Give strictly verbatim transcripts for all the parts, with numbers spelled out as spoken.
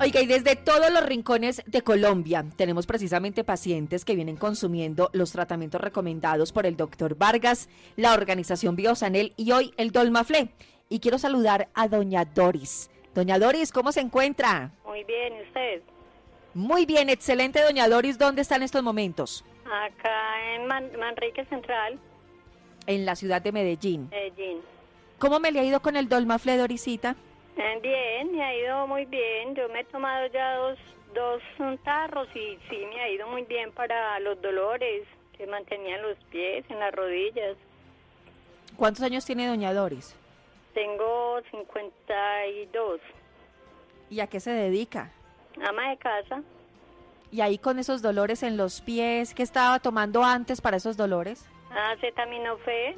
Oiga, y desde todos los rincones de Colombia tenemos precisamente pacientes que vienen consumiendo los tratamientos recomendados por el doctor Vargas, la organización Biosanel y hoy el Dolmaflé. Y quiero saludar a doña Doris. Doña Doris, ¿cómo se encuentra? Muy bien, ¿y usted? Muy bien, excelente, doña Doris. ¿Dónde está en estos momentos? Acá en Man- Manrique Central. En la ciudad de Medellín. Medellín. ¿Cómo me le ha ido con el Dolmaflé, Dorisita? Eh, bien, me ha ido muy bien. Yo me he tomado ya dos, dos tarros y sí, me ha ido muy bien para los dolores que mantenían los pies, en las rodillas. ¿Cuántos años tiene doña Doris? Tengo cincuenta y dos. ¿Y a qué se dedica? Ama de casa. ¿Y ahí con esos dolores en los pies, qué estaba tomando antes para esos dolores? Acetaminofén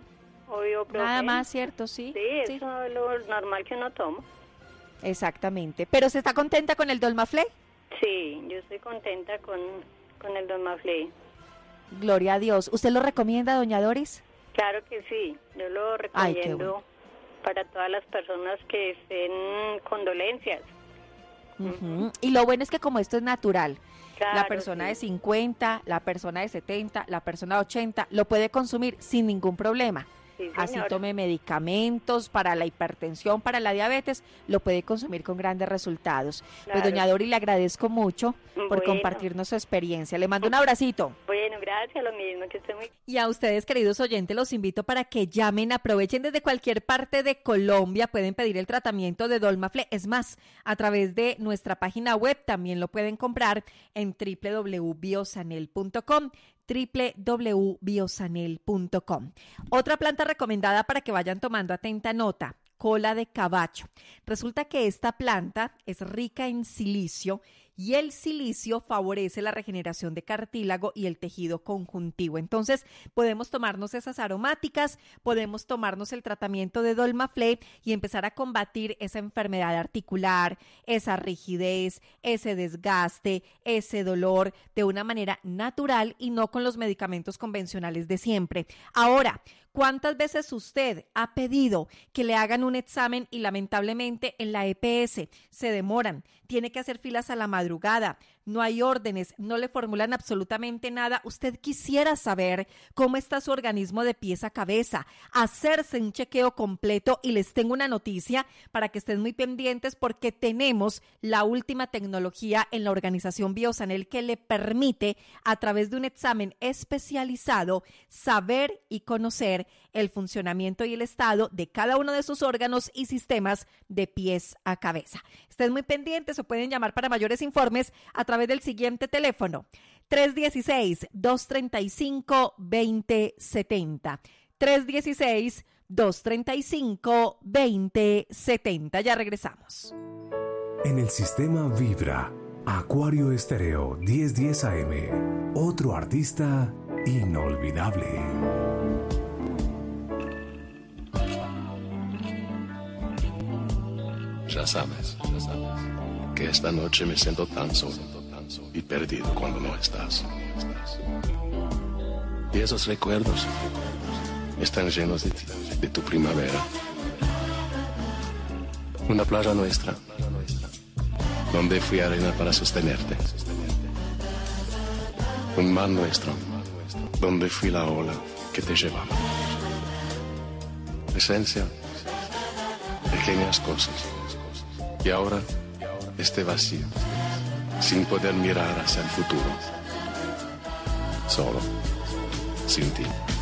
o ibuprofeno. Nada más, ¿cierto? Sí. Sí, eso sí. es lo normal que uno toma. Exactamente. ¿Pero se está contenta con el Dolmaflé? Sí, yo estoy contenta con, con el Dolmaflé. Gloria a Dios. ¿Usted lo recomienda, doña Doris? Claro que sí, yo lo Ay, qué recomiendo bueno. para todas las personas que estén con dolencias. Uh-huh. Y lo bueno es que como esto es natural, Claro, la persona sí. de cincuenta, la persona de setenta, la persona de ochenta, lo puede consumir sin ningún problema. Sí, Así señora. tome medicamentos para la hipertensión, para la diabetes, lo puede consumir con grandes resultados. Claro. Pues doña Dori, le agradezco mucho por Bueno. compartirnos su experiencia. Le mando un abracito. Bueno, gracias, lo mismo, que esté muy... Y a ustedes, queridos oyentes, los invito para que llamen, aprovechen desde cualquier parte de Colombia, pueden pedir el tratamiento de Dolmaflé. Es más, a través de nuestra página web también lo pueden comprar en doble u doble u doble u punto biosanel punto com. doble u doble u doble u punto biosanel punto com. Otra planta recomendada para que vayan tomando atenta nota, cola de cabacho. Resulta que esta planta es rica en silicio y el silicio favorece la regeneración de cartílago y el tejido conjuntivo. Entonces, podemos tomarnos esas aromáticas, podemos tomarnos el tratamiento de Dolmaflé y empezar a combatir esa enfermedad articular, esa rigidez, ese desgaste, ese dolor de una manera natural y no con los medicamentos convencionales de siempre. Ahora, ¿cuántas veces usted ha pedido que le hagan un examen y lamentablemente en la E P S se demoran? Tiene que hacer filas a la madrugada, no hay órdenes, no le formulan absolutamente nada. Usted quisiera saber cómo está su organismo de pies a cabeza, hacerse un chequeo completo y les tengo una noticia para que estén muy pendientes porque tenemos la última tecnología en la organización Biosanel que le permite a través de un examen especializado saber y conocer el funcionamiento y el estado de cada uno de sus órganos y sistemas de pies a cabeza. Estén muy pendientes o pueden llamar para mayores informes a través del siguiente teléfono, tres uno seis, dos tres cinco, dos cero siete cero, tres uno seis, dos tres cinco, dos cero siete cero. Ya regresamos. En el sistema Vibra, Acuario Estéreo diez diez A M, otro artista inolvidable. Ya sabes, ya sabes, que esta noche me siento tan solo y perdido cuando no estás. Y esos recuerdos están llenos de ti, de tu primavera. Una playa nuestra, donde fui arena para sostenerte. Un mar nuestro, donde fui la ola que te llevaba. Esencia, pequeñas cosas. Y ahora, este vacío, sin poder mirar hacia el futuro. Solo, sin ti.